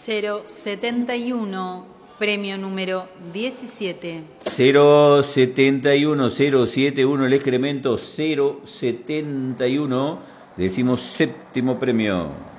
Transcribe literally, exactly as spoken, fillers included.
cero setenta y uno, premio número diecisiete. cero setenta y uno, cero setenta y uno, el excremento cero setenta y uno, decimos séptimo premio.